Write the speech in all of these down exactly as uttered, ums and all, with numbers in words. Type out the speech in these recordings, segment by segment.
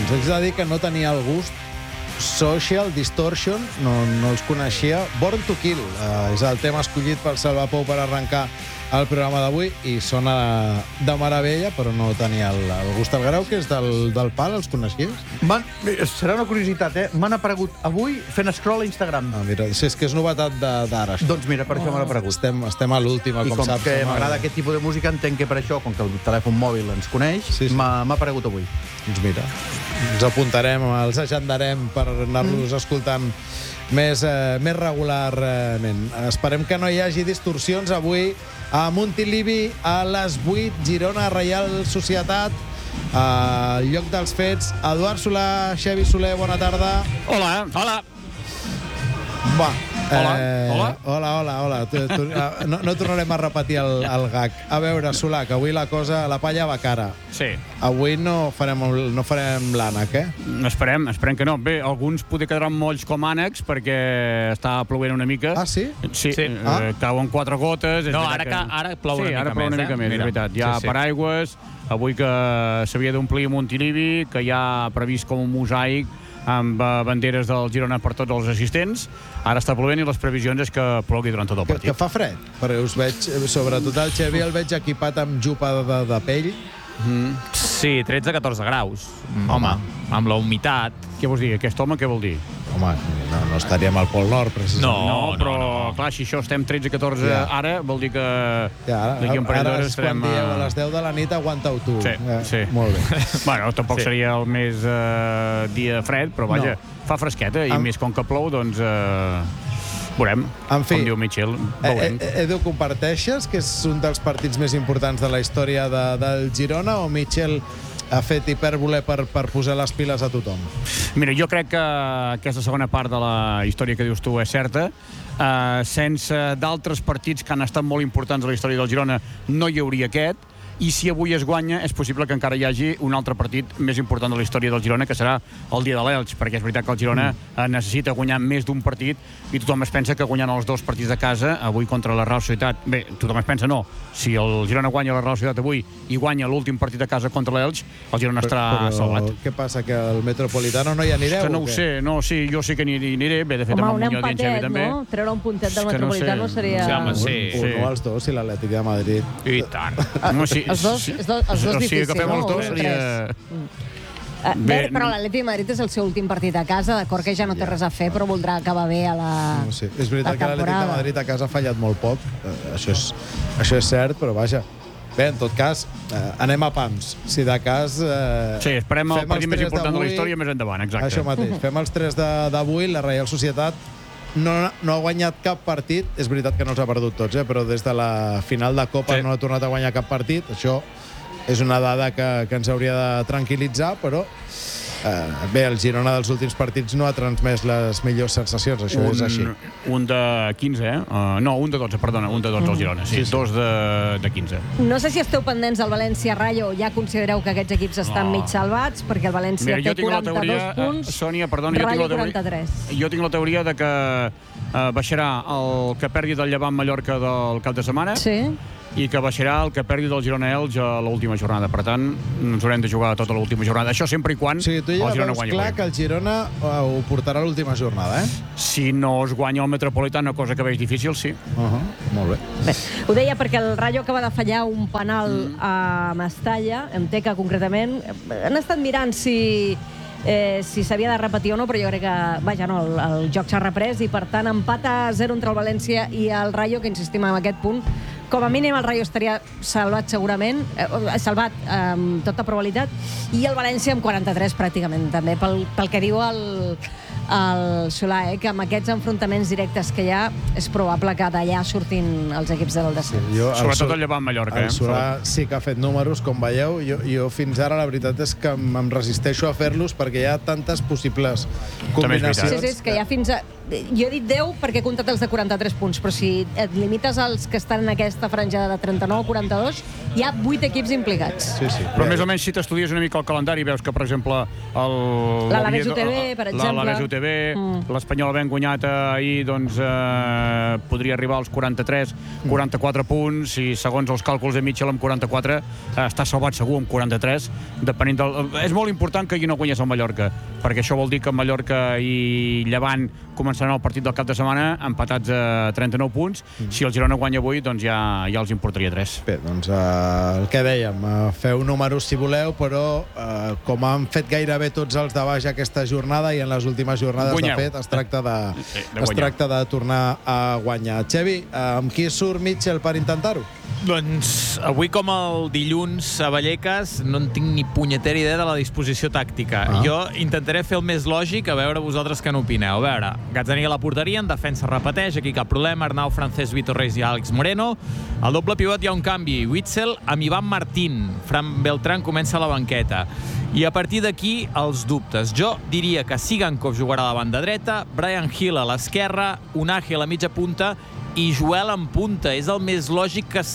Us haig de dir que no tenia el gust. Social Distortion, no, no els coneixia. Born to Kill uh, és el tema escollit pel Salva Pou per arrencar el programa d'avui i sona de meravella, però no tenia el, el gust. El grau, que és del, del pal, els coneixies? Man, serà una curiositat, eh? M'han aparegut avui fent scroll a Instagram. Ah, mira, si és que és novetat d'ara. Doncs mira, per oh. això m'han aparegut. Estem, estem a l'última, com, com saps. I com que m'agrada aquest tipus de música, entenc que per això, com que el telèfon mòbil ens coneix, sí, sí. m'ha aparegut avui. Doncs mira, ens apuntarem, els agendarem per anar-los mm. escoltant més, eh, més regularment. Esperem que no hi hagi distorsions avui a Montilivi a les vuit, Girona, Reial Societat, al lloc dels fets. Eduard Solà, Xavi Soler, bona tarda. Hola. Hola. Va. Hola. Eh, hola. Hola, hola, hola. Tu, tu, no, no tornarem a repetir el, el gag. A veure, Solà, que avui la cosa, la palla va cara. Sí. Avui no farem, no farem l'ànec, eh? Esperem, esperem que no. Bé, alguns poder quedaran molls com ànecs perquè està plovent una mica. Ah, sí? Sí, sí. Ah. Eh, cauen quatre gotes. No, ara, que... que, ara plou sí, una mica més. Sí, ara plou una mica eh? més, és veritat. Hi ha sí, sí. paraigües, avui que s'havia d'omplir Montilivi, que hi ha previst com un mosaic amb banderes del Girona per tots els assistents. Ara està plovent i les previsions és que plogui durant tot el partit. Que, que fa fred, perquè us veig, sobretot el Xavi el veig equipat amb jupa de, de pell. Mm. Sí, tretze a catorze graus. Mm. Home, amb la humitat. Què vols dir? Aquest home què vol dir? Home, no, no estaríem al Pol Nord, precisament. No, no, però, no, no. clar, si això estem tretze a catorze ja. ara, vol dir que ja, d'aquí un parell d'hores estarem... Ara, quan dieu a les deu de la nit, aguanta-ho tu. Sí, eh, sí. Molt bé. Bueno, tampoc sí. seria el més uh, dia fred, però vaja, no. fa fresqueta, i Am... més com que plou, doncs... Uh, veurem, en fi, com diu Michel, veurem. Eh, eh, Edu, comparteixes que és un dels partits més importants de la història de, del Girona, o Michel ha fet hipèrbole per, per posar les piles a tothom? Mira, jo crec que aquesta segona part de la història que dius tu és certa. Uh, sense d'altres partits que han estat molt importants a la història del Girona no hi hauria aquest, i si avui es guanya és possible que encara hi hagi un altre partit més important de la història del Girona, que serà el dia de l'Elx, perquè és veritat que el Girona mm. necessita guanyar més d'un partit i tothom es pensa que guanyant els dos partits de casa avui contra la Real Societat, bé, tothom es pensa no, si el Girona guanya la Real Societat avui i guanya l'últim partit de casa contra l'Elx, el Girona estarà però, salvat. Què passa, que al Metropolitano no hi anireu? Que no ho sé, no, sí, jo sí que hi aniré, bé, de fet home, amb el Muñoz i en Xavi també. No? Treure un puntet del Metropolitano no sé. seria... Sí, home, sí. Un, un, un als dos i l'Atlètic de Madrid. I tant. No, sí, els dos, sí. els dos, els dos o sigui, difícils, que fem no? els dos seria... Uh, bé, però l'Atlètic de Madrid és el seu últim partit a casa, d'acord que ja no té res a fer, però voldrà acabar bé a la no, sí. És veritat que l'Atlètic de Madrid a casa ha fallat molt poc, uh, això, és, això és cert, però vaja. Bé, en tot cas, uh, anem a pams. Si de cas... Uh, sí, esperem el partit més important de la història més endavant, exacte. Això mateix, fem els tres d'avui, la Reial Societat no, no ha guanyat cap partit, és veritat que no els ha perdut tots, eh, però des de la final de Copa sí. no ha tornat a guanyar cap partit, això és una dada que, que ens hauria de tranquil·litzar, però eh, bé, el Girona dels últims partits no ha transmès les millors sensacions, això un, és així. Un de quinze, eh? Uh, no, un de dotze, perdona, un de dotze al Girona, sí, sí, sí. dos de, de quinze. No sé si esteu pendents del València-Rayo, ja considereu que aquests equips estan no. mig salvats, perquè el València Mira, té quaranta-dos teoria, punts, Sònia, perdona, Rayo jo tinc la teoria, quaranta-tres. Jo tinc la teoria de que uh, baixarà el que perdi del Llevant Mallorca del cap de setmana, sí. i que baixarà el que perdi del Girona Elx a l'última jornada. Per tant, ens haurem de jugar tota l'última jornada. Això sempre i quan o sigui, tu ja el Girona guanyi. clar que el Girona ho portarà l'última jornada, eh? Si no es guanya el Metropolitano, cosa que veig difícil, sí. Uh -huh. Molt bé. Bé. Ho deia perquè el Rayo acaba de fallar un penal mm. a Mestalla, en Teca concretament. Han estat mirant si... Eh, si s'havia de repetir o no, però jo crec que vaja, no, el, el joc s'ha reprès i per tant empat a zero entre el València i el Rayo, que insistim en aquest punt. Com a mínim el Rayo estaria salvat segurament, eh, salvat amb tota probabilitat, i el València amb quaranta-tres pràcticament també, pel, pel que diu el, el Solà, eh, que amb aquests enfrontaments directes que hi ha és probable que d'allà surtin els equips del descens. Sí, jo, el Sobretot el Llevant Mallorca. El Solà eh? sí que ha fet números, com veieu. Jo, jo fins ara la veritat és que em resisteixo a fer-los perquè hi ha tantes possibles combinacions. Sí, sí, és que hi ha fins a... Jo he dit deu perquè he comptat els de quaranta-tres punts, però si et limites als que estan en aquest aquesta franja de trenta-nou a quaranta-dos, hi ha vuit equips implicats. Sí, sí. Però més o menys, si t'estudies una mica el calendari, veus que, per exemple, el... L'Alavés U T B, per exemple. L'Alavés U T B, mm. l'Espanyol havent guanyat ahir, doncs, eh, podria arribar als quaranta-tres, quaranta-quatre punts, i segons els càlculs de Mitchell, amb quaranta-quatre, eh, està salvat segur amb quaranta-tres, depenent del... És molt important que ahir no guanyés el Mallorca, perquè això vol dir que Mallorca i Llevant començaran el partit del cap de setmana empatats a trenta-nou punts. Mm. Si el Girona guanya avui, doncs ja, ja els importaria tres. Bé, doncs uh, el que dèiem, uh, feu números si voleu, però uh, com han fet gairebé tots els de baix aquesta jornada i en les últimes jornades, Guanyeu. de fet, es tracta de, sí, de es tracta de tornar a guanyar. Xevi, uh, amb qui surt Mitchell per intentar-ho? Doncs avui, com el dilluns a Vallecas, no en tinc ni punyetera idea de la disposició tàctica. Ah. Jo intentaré fer el més lògic, a veure vosaltres què n'opineu. A veure, Gazzaniga a la porteria, en defensa repeteix, aquí cap problema, Arnau, Francesc, Vitor Reis i Àlex Moreno. Al doble pivot hi ha un canvi, Witzel amb Ivan Martín. Fran Beltrán comença a la banqueta. I a partir d'aquí, els dubtes. Jo diria que Sigankov jugarà a la banda dreta, Brian Hill a l'esquerra, Unagi a la mitja punta i Joel en punta. És el més lògic que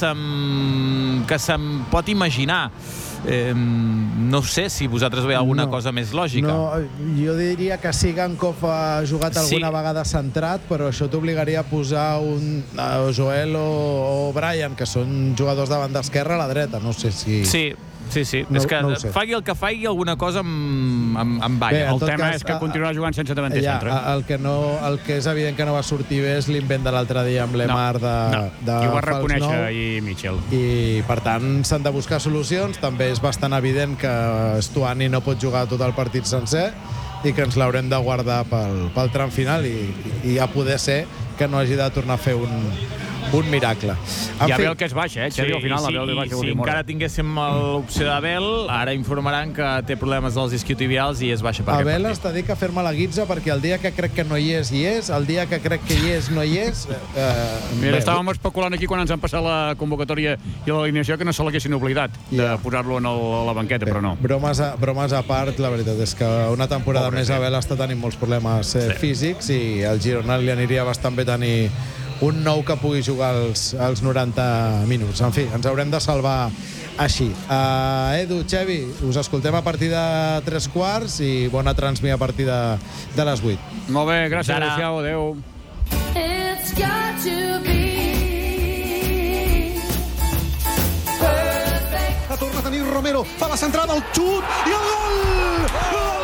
se'm, que se'm pot imaginar. Eh, no sé si vosaltres veieu alguna no, cosa més lògica. No, jo diria que Sigankov ha jugat alguna sí. vegada centrat, però això t'obligaria a posar un uh, Joel o, o Brian, que són jugadors de banda esquerra, a la dreta. No sé si... Sí. Sí, sí, no, és que no faci el que faci, alguna cosa em, em, em balla. Bé, el tema cas, és que a, continuarà jugant sense davanter ja, centre. El que, no, el que és evident que no va sortir bé és l'invent de l'altre dia amb l'Emar no, de, no. de I ho va reconèixer ahir Mitchell. I, per tant, s'han de buscar solucions. També és bastant evident que Stuani no pot jugar tot el partit sencer i que ens l'haurem de guardar pel, pel tram final i, i ja poder ser que no hagi de tornar a fer un, un miracle. En ja fi, ve el que és baix, eh? Xavi, sí, al final sí, la veu de baix. Si encara tinguéssim l'opció d'Abel, ara informaran que té problemes dels isquiotibials i es baixa per Abel es dedica a fer-me la guitza perquè el dia que crec que no hi és, hi és, el dia que crec que hi és, no hi és... Eh, Mira, estàvem especulant aquí quan ens han passat la convocatòria i l'alineació que no se l'haguessin oblidat de yeah. posar-lo en el, a la banqueta, Bé, però no. Bromes a, bromes a part, la veritat és que una temporada Pobre, més sí. Abel està tenint molts problemes eh, sí. físics i al Girona li aniria bastant bé tenir un nou que pugui jugar els, els noranta minuts. En fi, ens haurem de salvar així. Uh, Edu, Xevi, us escoltem a partir de tres quarts i bona transmi a partir de, de les vuit. Molt bé, gràcies, adéu-siau, adéu. It's got to be perfect. La torna a tenir Romero, fa la centrada, el xut i el gol! Gol!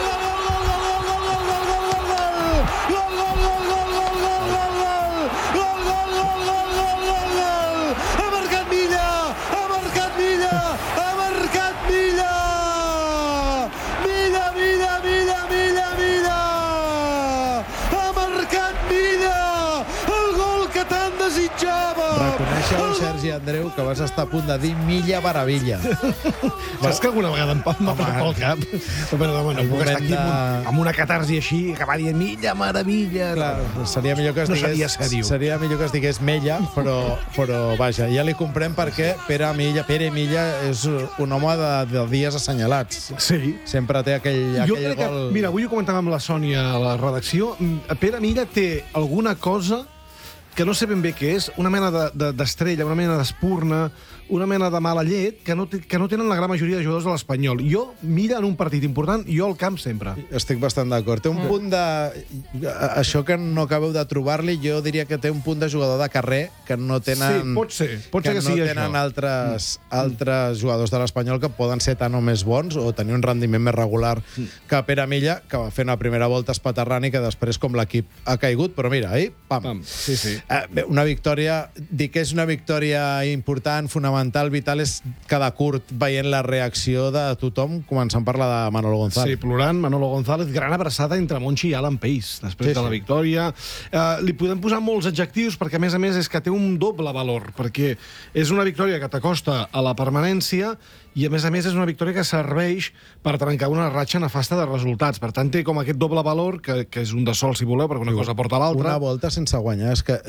Reconeixeu, Sergi Andreu, que vas estar a punt de dir Milla Maravilla. Saps que alguna vegada em m'ha passat pel cap? Però no, no puc estar aquí de... amb, amb una catarsi així, acabar dient Milla Maravilla. Clar, seria millor que es no digués... Seria, seria millor que es digués Mella, però, però vaja, ja li comprem perquè Pere Milla, Pere Milla és un home de, de dies assenyalats. Sí. Sempre té aquell, jo aquell crec gol... Que, mira, avui ho comentàvem amb la Sònia a la redacció, Pere Milla té alguna cosa que no sé ben bé què és, una mena d'estrella, de, de, una mena d'espurna, una mena de mala llet que no, que no tenen la gran majoria de jugadors de l'Espanyol. Jo, mira, en un partit important, jo al camp sempre. Estic bastant d'acord. Té un punt de... Això que no acabeu de trobar-li, jo diria que té un punt de jugador de carrer que no tenen... Sí, pot ser. Pot ser que, que sigui no tenen això. altres, mm. altres jugadors de l'Espanyol que poden ser tan o més bons o tenir un rendiment més regular mm. que Pere Milla, que va fer una primera volta espaterrant i que després, com l'equip ha caigut, però mira, ahí, pam. pam. Sí, sí. Eh, bé, una victòria... Dic que és una victòria important, fonamental, vital, és cada curt veient la reacció de tothom, començant per la de Manolo González. Sí, plorant, Manolo González, gran abraçada entre Monchi i Alan Pace, després sí, de la sí. victòria. Uh, li podem posar molts adjectius, perquè a més a més és que té un doble valor, perquè és una victòria que t'acosta a la permanència i a més a més és una victòria que serveix per trencar una ratxa nefasta de resultats. Per tant, té com aquest doble valor, que, que és un de sol, si voleu, perquè una cosa porta a l'altra. Una volta sense guanyar. És que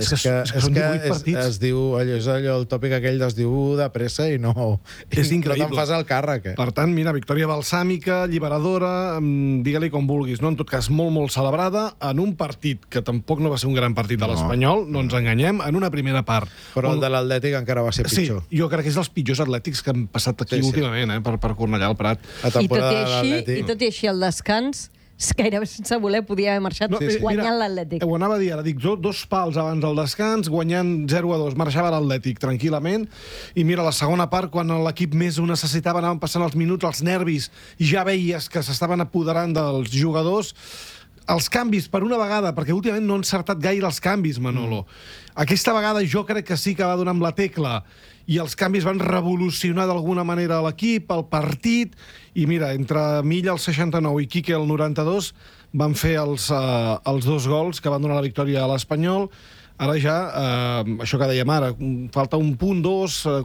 és que, és que, és que es, es diu, allò, és allò, el tòpic aquell es diu de pressa i no, és increïble. No te'n fas el càrrec. Eh? Per tant, mira, victòria balsàmica, alliberadora, digue-li com vulguis, no? En tot cas, molt, molt celebrada, en un partit que tampoc no va ser un gran partit a l'Espanyol, no ens enganyem, en una primera part. Però el de l'Atlètic encara va ser pitjor. Sí, jo crec que és dels pitjors atlètics que han passat aquí sí, sí. últimament, eh, per, per Cornellà al Prat. I tot i, així, I tot i així, el descans, gairebé sense voler, podia haver marxat no, sí, sí. guanyant l'Atlètic. Ho anava a dir, ara dic, dos pals abans del descans, guanyant zero a dos, marxava l'Atlètic tranquil·lament, i mira, la segona part, quan l'equip més ho necessitava, anaven passant els minuts, els nervis, i ja veies que s'estaven apoderant dels jugadors. Els canvis, per una vegada, perquè últimament no han encertat gaire els canvis, Manolo. Mm. Aquesta vegada jo crec que sí que va donar amb la tecla, i els canvis van revolucionar d'alguna manera l'equip, el partit, i mira, entre Milla al seixanta-nou i Quique al noranta-dos van fer els, uh, els dos gols que van donar la victòria a l'Espanyol. Ara ja, eh, això que dèiem ara, falta un punt, dos, eh,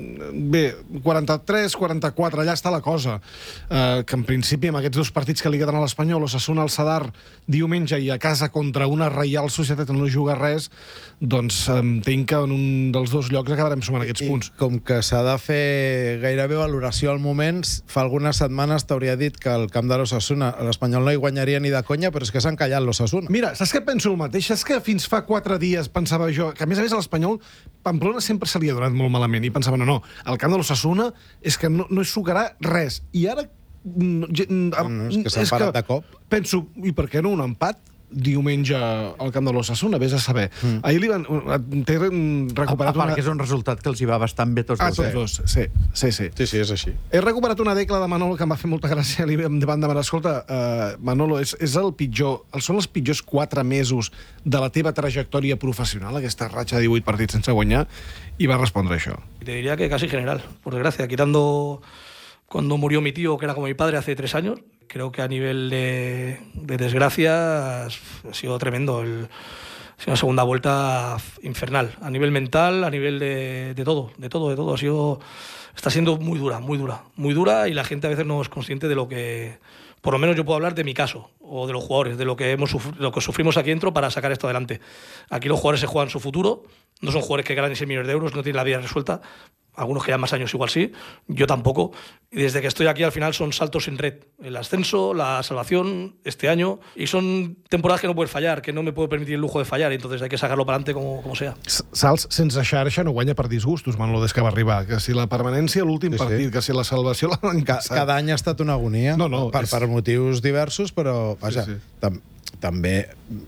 bé, quaranta-tres, quaranta-quatre, allà està la cosa. Eh, que en principi, amb aquests dos partits que li queden a l'Espanyol, Osasuna al Sadar diumenge i a casa contra una Reial Societat que no juga res, doncs entenc que en un dels dos llocs acabarem sumant aquests punts. I com que s'ha de fer gairebé valoració al moment, fa algunes setmanes t'hauria dit que al camp de l'Osasuna l'Espanyol no hi guanyaria ni de conya, però és que s'han callat l'Osasuna. Mira, saps què penso el mateix? Saps que fins fa quatre dies pensava jo, que a més a més a l'Espanyol Pamplona sempre se li ha donat molt malament i pensava, no, no, el camp de l'Osasuna és que no, no es sucarà res, i ara no, no, és que s'han parat de cop. Penso, i per què no un empat diumenge al camp de l'Osasuna, vés a saber. Mm. Ahir li van... T'he recuperat a, a part una... que és un resultat que els hi va bastant bé tots ah, dos. tots dos, sí, sí, sí. Sí, sí, és així. He recuperat una decla de Manolo que em va fer molta gràcia. Li van demanar, escolta, uh, Manolo, és, és el pitjor, són els pitjors quatre mesos de la teva trajectòria professional, aquesta ratxa de divuit partits sense guanyar, i va respondre això. Te diría que casi general, por desgracia, quitando cuando murió mi tío, que era como mi padre hace tres años. Creo que a nivel de, de desgracia ha sido tremendo. El, ha sido una segunda vuelta infernal. A nivel mental, a nivel de, de todo, de todo, de todo. Ha sido, está siendo muy dura, muy dura. Muy dura, y la gente a veces no es consciente de lo que... Por lo menos yo puedo hablar de mi caso, o de los jugadores, de lo que, hemos sufri- lo que sufrimos aquí dentro para sacar esto adelante. Aquí los jugadores se juegan su futuro. No son jugadores que ganan seis millones de euros, no tienen la vida resuelta. Algunos que llevan más años igual sí, yo tampoco. Y desde que estoy aquí al final son saltos sin red. El ascenso, la salvación, este año. Y son temporadas que no puedes fallar, que no me puedo permitir el lujo de fallar. Entonces hay que sacarlo para adelante como, como sea. Salts sense xarxa no guanya per disgustos, Manolo, des que va arribar. Que si la permanència, l'últim sí, partit, sí. Que si la salvació l'han passat. Cada any ha estat una agonia, no, no, per, és... per motius diversos, però vaja, sí, sí. Tam també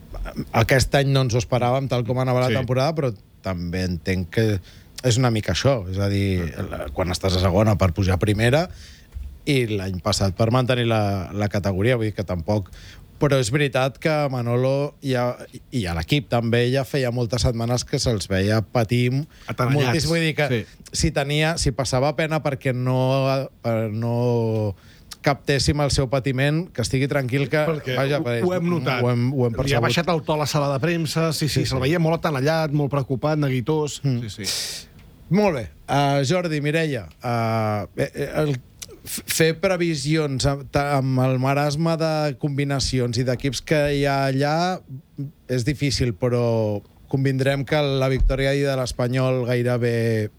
aquest any no ens ho esperàvem tal com anava la sí. temporada, però també entenc que és una mica això, és a dir, quan estàs a segona per pujar a primera i l'any passat per mantenir la, la categoria, vull dir que tampoc... Però és veritat que Manolo i a, i a l'equip també ja feia moltes setmanes que se'ls veia patir moltíssim. Vull dir que sí. si tenia, si passava pena perquè no, per no captéssim el seu patiment, que estigui tranquil que... Perquè vaja, ho, ho hem notat. Ho hem, ho hem Li ha baixat el to a la sala de premsa, sí, sí, sí, se'l sí. veia molt atenallat, molt preocupat, neguitós... Mm. Sí, sí. Molt bé. Uh, Jordi, Mireia, uh, el, fer previsions amb el marasme de combinacions i d'equips que hi ha allà és difícil, però convindrem que la victòria de l'Espanyol gairebé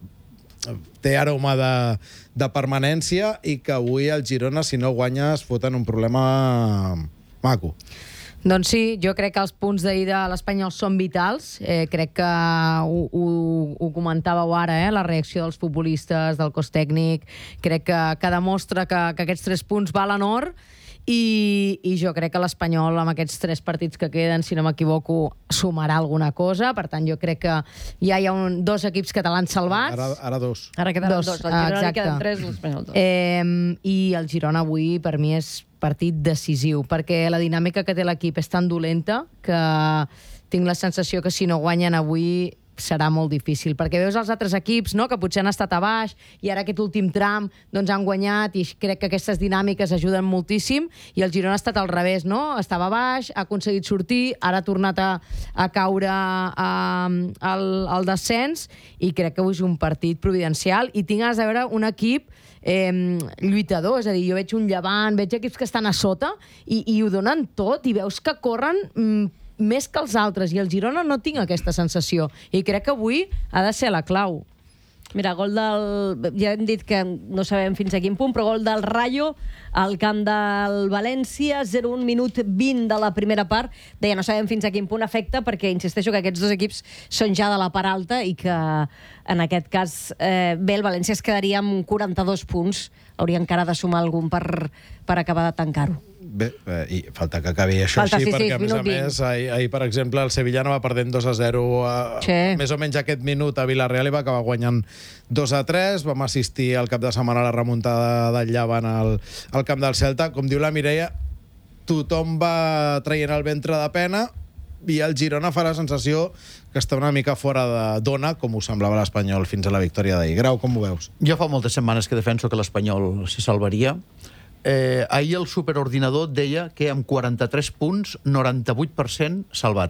té aroma de, de permanència i que avui el Girona, si no guanya, es fot en un problema maco. Doncs sí, jo crec que els punts d'ahir de l'Espanyol són vitals. Eh, crec que ho, ho, ho comentàveu ara, eh? La reacció dels futbolistes, del cos tècnic. Crec que, que demostra que, que aquests tres punts valen or i, i jo crec que l'Espanyol amb aquests tres partits que queden, si no m'equivoco, sumarà alguna cosa. Per tant, jo crec que ja hi ha un, dos equips catalans salvats. Ara, ara dos. Ara queden dos. dos. El Girona li queden tres, l'Espanyol dos. Eh, I el Girona avui, per mi, és partit decisiu, perquè la dinàmica que té l'equip és tan dolenta que tinc la sensació que si no guanyen avui serà molt difícil, perquè veus els altres equips, no?, que potser han estat a baix i ara aquest últim tram doncs han guanyat, i crec que aquestes dinàmiques ajuden moltíssim, i el Girona ha estat al revés, no?, estava a baix, ha aconseguit sortir, ara ha tornat a, a caure a, al, al descens, i crec que avui és un partit providencial, i tinc ganes de veure un equip eh, lluitador, és a dir, jo veig un Llevant, veig equips que estan a sota i, i ho donen tot, i veus que corren mm, més que els altres, i el Girona no tinc aquesta sensació. I crec que avui ha de ser la clau. Mira, gol del... Ja hem dit que no sabem fins a quin punt, però gol del Rayo al camp del València, zero un minut vint de la primera part. Deia, no sabem fins a quin punt afecta, perquè insisteixo que aquests dos equips són ja de la part alta i que en aquest cas eh, bé, el València es quedaria amb quaranta-dos punts. Hauria encara de sumar algun per, per acabar de tancar-ho. Bé, eh, i falta que acabi això Falta, així, sí, sí, perquè a més a minut més, ahir, ahir, per exemple, el Sevilla no va perdent dos a zero a, Sí. més o menys aquest minut a Villarreal i va acabar guanyant dos a tres. Vam assistir al cap de setmana a la remuntada del Llevant al, al camp del Celta. Com diu la Mireia, tothom va traient el ventre de pena i el Girona fa la sensació que està una mica fora de dona, com ho semblava l'Espanyol fins a la victòria d'ahir. Grau, com ho veus? Jo fa moltes setmanes que defenso que l'Espanyol s'hi salvaria. Eh, ahir el superordinador deia que amb quaranta-tres punts, noranta-vuit per cent salvat.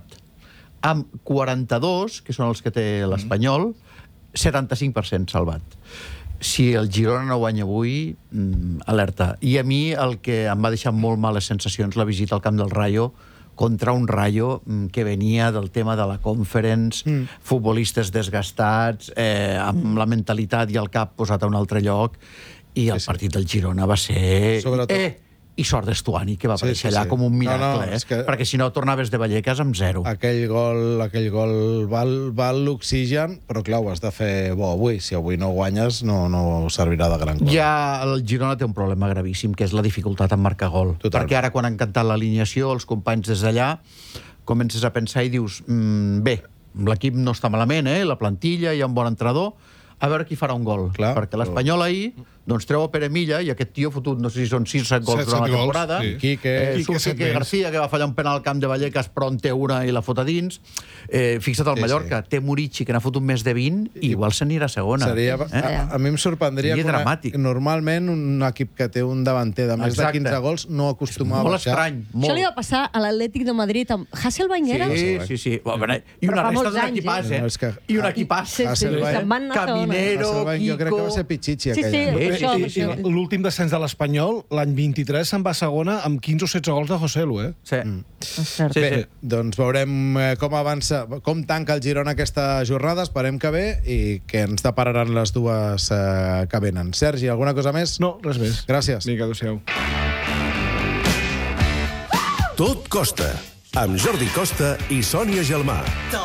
Amb quaranta-dos, que són els que té l'Espanyol, setanta-cinc per cent salvat. Si el Girona no guanya avui, mm, alerta. I a mi el que em va deixar molt males sensacions la visita al camp del Rayo, contra un Rayo que venia del tema de la Conference, mm. futbolistes desgastats, eh, amb la mentalitat i el cap posat a un altre lloc, i el sí, sí. partit del Girona va ser... Sobretot... Eh, i sort d'Estuani, que va aparèixer sí, sí, allà sí. com un miracle, no, no, eh? Que... perquè si no tornaves de Vallecas amb zero. Aquell gol, aquell gol val, val l'oxigen, però clar, ho has de fer bo avui. Si avui no guanyes, no, no servirà de gran cosa. Ja el Girona té un problema gravíssim, que és la dificultat en marcar gol. Total. Perquè ara, quan han cantat l'alineació, els companys des d'allà, comences a pensar i dius, mm, bé, l'equip no està malament, eh? La plantilla, hi ha un bon entrenador, a veure qui farà un gol. Clar, perquè l'Espanyol però... ahir doncs treu a Pere Milla, i aquest tio ha fotut, no sé si són sis o set gols durant la temporada. Sí. Quique, eh, Quique, surt Quique García, que va fallar un penal al camp de Vallecas, però en té una i la fot a dins. Eh, fixa't al sí, Mallorca, sí. té Murici, que n'ha fotut més de vint, i igual s'anirà a segona. Seria, eh? a, a mi em sorprendria Seria que una, dramàtic. Normalment un equip que té un davanter de més Exacte. de quinze gols no acostuma a molt baixar. Estrany, molt. Això li va passar a l'Atlètic de Madrid amb Hasselbaink, era? Sí, sí, sí. Bueno, I una resta d'un equipàs, eh? No, és que... I un equipàs. Sí, sí, se'n van anar Caminero, Kiko... Jo crec que va ser Pichichi, sí, aquella. Sí, això, I, això. L'últim descens de l'Espanyol, l'any vint-i-tres, se'n va a segona amb quinze o setze gols de Joselu, eh? Sí. Mm. sí, Bé, sí. doncs veurem com avança, com tanca el Girona aquesta jornada, esperem que bé, i que ens depararan les dues eh, que venen. Sergi, alguna cosa més? No, res més. Gràcies. Vinga, adéu-siau. Tot costa, amb Jordi Costa i Sònia Gelmà.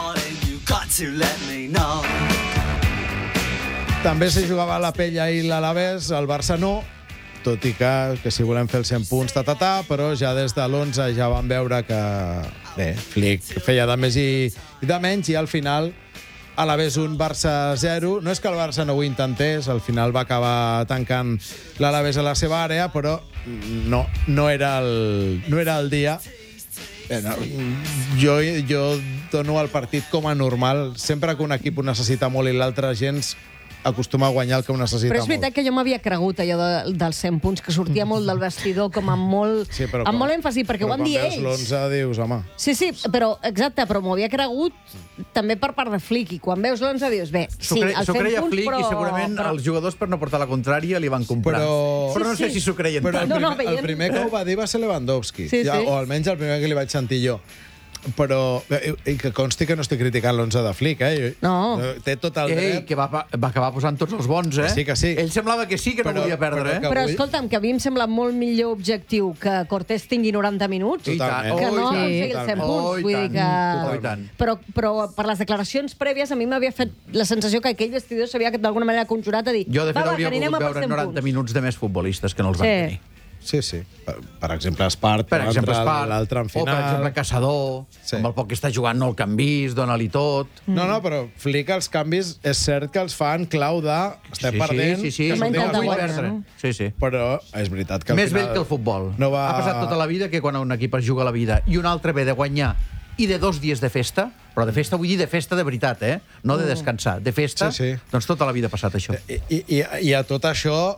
També s'hi jugava la pell ahir l'Alavés, el Barça no, tot i que, que si volem fer els cent punts, ta, ta, ta, però ja des de l'onze ja vam veure que, bé, Flick feia de més i, i de menys, i al final Alavés un, Barça zero. No és que el Barça no ho intentés, al final va acabar tancant l'Alavés a la seva àrea, però no, no, era, el, no era el dia. Eh, no, jo, jo dono el partit com a normal. Sempre que un equip ho necessita molt i l'altre gens acostuma a guanyar el que ho necessita molt. Però és veritat molt. Que jo m'havia cregut allò de, dels cent punts, que sortia molt del vestidor com amb molt, sí, amb quan, molt èmfasi, perquè ho van dir ells. Però quan veus l'onze dius, home... Sí, sí, però exacte, però m'ho havia cregut també per part de Flick, i quan veus l'onze dius, bé, sí, els cent creia punts, Flick, però... I segurament però... els jugadors, per no portar la contrària, li van comprar. Però, però no sí, sé sí. si s'ho creien però tant. el, primer, no, no, veient... el primer que ho va dir va ser Lewandowski, sí, ja, sí. o almenys el primer que li vaig sentir jo. Però, i que consti que no estic criticant l'onze de Flick, eh? No. Té tot el dret. Ei, que va, va acabar posant tots els bons, eh? Que sí, que sí. Ell semblava que sí, que però, no volia perdre, però, eh? Però avui... escolta'm, que a mi em sembla molt millor objectiu que Cortés tingui noranta minuts Totalment. que no Oh, aconseguir els cent punts. Oh, Vull dir que... Oh, tant. Però, però per les declaracions prèvies a mi m'havia fet la sensació que aquell vestidor s'havia d'alguna manera conjurat a dir... Jo, de fet, va, hauria va, volgut veure noranta minuts de més futbolistes que no els sí. van tenir. Sí, sí. Per, per exemple, Espart, per exemple, Espart, l'altre en final. O, per exemple, Caçador, sí. Amb el poc que està jugant no el canvis, dona-li tot. Mm. No, no, però Flick els canvis és cert que els fa en clau de... Estem sí, perdent... Sí, sí, sí. Que sí. Guanyar, no? Sí, sí. Però és veritat que al Més final... vell que el futbol. No va... Ha passat tota la vida que quan un equip es juga la vida i un altre ve de guanyar i de dos dies de festa, però de festa vull dir de festa de veritat, eh? No de descansar, de festa, sí, sí. Doncs tota la vida ha passat això. I, i, I a tot això,